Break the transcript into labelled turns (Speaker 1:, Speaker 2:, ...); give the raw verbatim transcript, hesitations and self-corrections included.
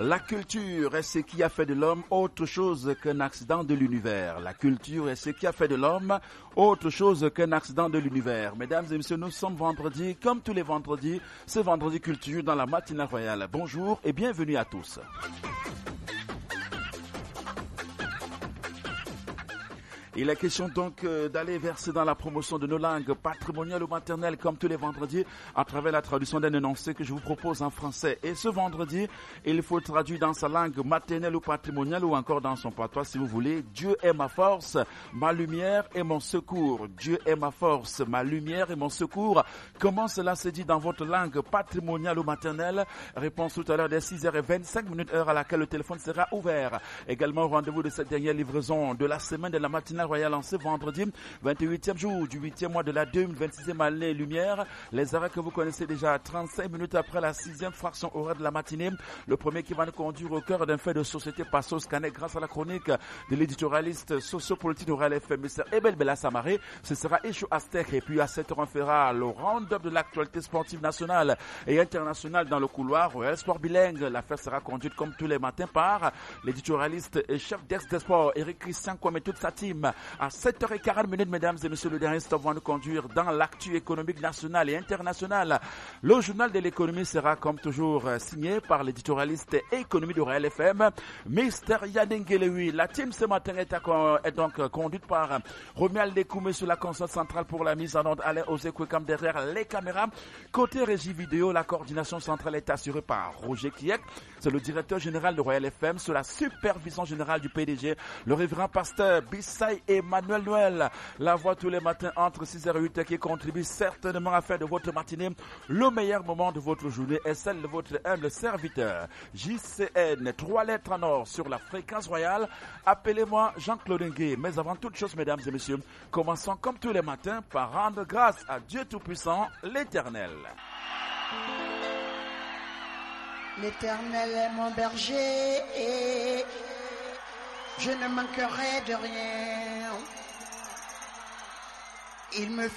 Speaker 1: La culture est ce qui a fait de l'homme autre chose qu'un accident de l'univers. La culture est ce qui a fait de l'homme autre chose qu'un accident de l'univers. Mesdames et messieurs, nous sommes vendredi, comme tous les vendredis, c'est vendredi culture dans la matinale royale. Bonjour et bienvenue à tous. Il est question donc euh, d'aller verser dans la promotion de nos langues patrimoniales ou maternelles comme tous les vendredis à travers la traduction d'un énoncé que je vous propose en français. Et ce vendredi, il faut traduire dans sa langue maternelle ou patrimoniale ou encore dans son patois si vous voulez. Dieu est ma force, ma lumière et mon secours. Dieu est ma force, ma lumière et mon secours. Comment cela se dit dans votre langue patrimoniale ou maternelle? Réponse tout à l'heure dès six heures vingt-cinq minutes, heure à laquelle le téléphone sera ouvert. Également rendez-vous de cette dernière livraison de la semaine de la matinale royale en ce vendredi, vingt-huitième jour du huitième mois de la deux mille vingt-sixième année lumière. Les arrêts que vous connaissez déjà, trente-cinq minutes après la sixième fraction horaire de la matinée. Le premier qui va nous conduire au cœur d'un fait de société passe au scanner grâce à la chronique de l'éditorialiste sociopolitique de Royal F M, mister Ebel Bella Samaré. Ce sera Echo Aztec. Et puis à sept heures, on fera le round-up de l'actualité sportive nationale et internationale dans le couloir Royal Sport Bilingue. L'affaire sera conduite comme tous les matins par l'éditorialiste et chef d'ex des sports Eric Christian Kwame et toute sa team. À sept heures quarante minutes, mesdames et messieurs, le dernier stop va nous conduire dans l'actu économique nationale et internationale. Le journal de l'économie sera comme toujours signé par l'éditorialiste économie de Royal F M, mister Yadengelewi. La team ce matin est, est donc conduite par Romuald Lekoumé sur la console centrale pour la mise en onde, Alain Ozekwekam derrière les caméras. Côté régie vidéo, la coordination centrale est assurée par Roger Kiek. C'est le directeur général de Royal F M sous la supervision générale du P D G, le révérend pasteur Bissay Emmanuel Noël. La voix tous les matins entre six heures et huit heures qui contribue certainement à faire de votre matinée le meilleur moment de votre journée et celle de votre humble serviteur. J C N, trois lettres en or sur la fréquence royale. Appelez-moi Jean-Claude Ngué. Mais avant toute chose, mesdames et messieurs, commençons comme tous les matins par rendre grâce à Dieu Tout-Puissant, l'Éternel.
Speaker 2: L'Éternel est mon berger et je ne manquerai de rien. Il me